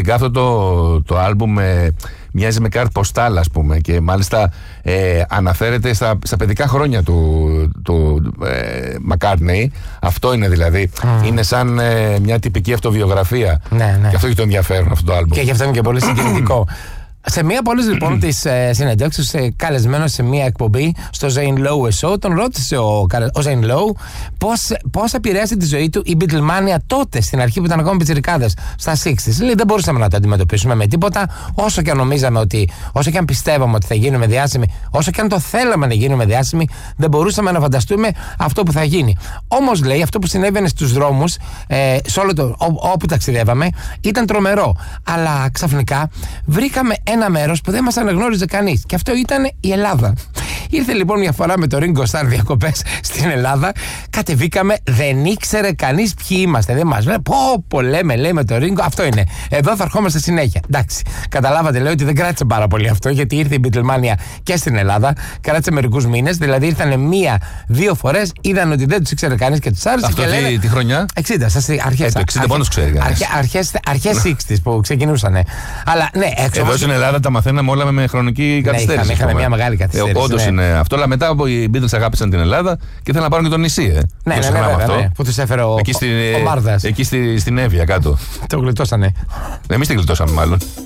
Πραγματικά αυτό το άλμπουμ μοιάζει με κάρτ ποστάλ, ας πούμε, και μάλιστα αναφέρεται στα παιδικά χρόνια του McCartney. Αυτό είναι δηλαδή. Είναι σαν μια τυπική αυτοβιογραφία. Ναι. Και αυτό έχει το ενδιαφέρον αυτό το άλμπουμ. Και γι' αυτό είναι και πολύ συγκινητικό. Σε μία από όλες λοιπόν τις συνεντεύξεις, καλεσμένος σε μία εκπομπή στο Zane Lowe Show, τον ρώτησε ο Zane Lowe πώς επηρέασε τη ζωή του η Beatlemania τότε, στην αρχή που ήταν ακόμα πιτσιρικάδες, στα 60's. Λέει, δεν μπορούσαμε να το αντιμετωπίσουμε με τίποτα, όσο και αν νομίζαμε όσο και αν πιστεύαμε ότι θα γίνουμε διάσημοι, όσο και αν το θέλαμε να γίνουμε διάσημοι, δεν μπορούσαμε να φανταστούμε αυτό που θα γίνει. Όμως, λέει, αυτό που συνέβαινε στους δρόμους, όπου ταξιδεύαμε, ήταν τρομερό. Αλλά ξαφνικά βρήκαμε ένα μέρος που δεν μας αναγνώριζε κανείς. Και αυτό ήταν η Ελλάδα. Ήρθε λοιπόν μια φορά με το Ringo Starr διακοπές στην Ελλάδα. Κατεβήκαμε, δεν ήξερε κανείς ποιοι είμαστε. Δεν μας λέει, πω, λέμε με το Ringo. Αυτό είναι. Εδώ θα ερχόμαστε συνέχεια. Εντάξει. Καταλάβατε, λέω, ότι δεν κράτησε πάρα πολύ αυτό, γιατί ήρθε η Beatlemania και στην Ελλάδα. Κράτησε μερικούς μήνες. Δηλαδή ήρθανε 1-2 φορές, είδαν ότι δεν τους ήξερε κανείς και τους άρεσε. Αυτό και λένε, τη χρονιά? 60, αρχές. Το 60 πόντους ξέρει κανείς. Αρχές 60's που ξεκινούσανε. Αλλά ναι, εδώ στην Ελλάδα τα μαθαίναμε όλα με χρονική καθυστέρηση. Είχαμε μια μεγάλη καθυστέρηση. Όντως είναι αυτό, αλλά μετά οι Beatles αγάπησαν την Ελλάδα και ήθελαν να πάρουν και το νησί. Ναι, που τους έφερε ο Μάρδας. Εκεί στην Εύβοια κάτω. Το γλιτώσανε. Εμείς την γλιτώσαμε μάλλον.